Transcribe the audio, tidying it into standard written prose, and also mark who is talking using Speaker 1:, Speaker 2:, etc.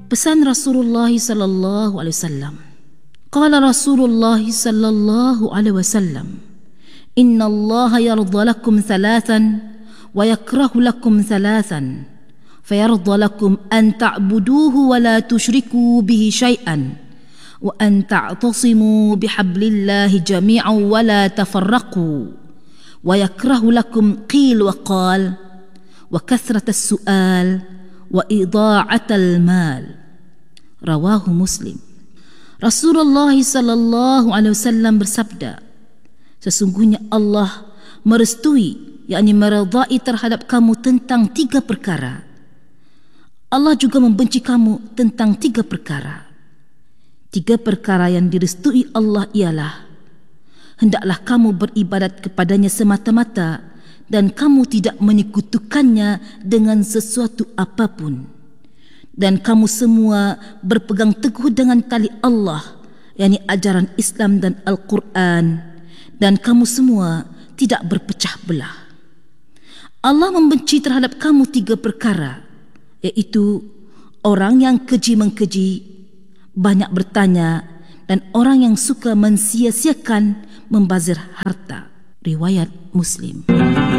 Speaker 1: Pesan Rasulullah sallallahu alaihi wasallam. Qala Rasulullah sallallahu alaihi wasallam, "Inna Allah yarda lakum thalathan wa yakrahu lakum thalathan. Fayarda lakum an ta'buduhu wa la tushriku bihi syai'an wa an ta'tasimu bihablillahi jami'an wa la tafarraqu wa yakrahu lakum qil wa qal wa kathratas su'al wa idha'atal mal." Rawahu Muslim. Rasulullah sallallahu alaihi wasallam bersabda, sesungguhnya Allah merestui, yakni meredai terhadap kamu tentang 3 perkara. Allah juga membenci kamu tentang 3 perkara. 3 perkara yang direstui Allah ialah, hendaklah kamu beribadat kepadanya semata-mata dan kamu tidak menyekutukannya dengan sesuatu apapun. Dan kamu semua berpegang teguh dengan tali Allah, yakni ajaran Islam dan Al-Quran, dan kamu semua tidak berpecah belah. Allah membenci terhadap kamu 3 perkara, iaitu orang yang keji mengkeji, banyak bertanya, dan orang yang suka mensia-siakan membazir harta. Riwayat Muslim.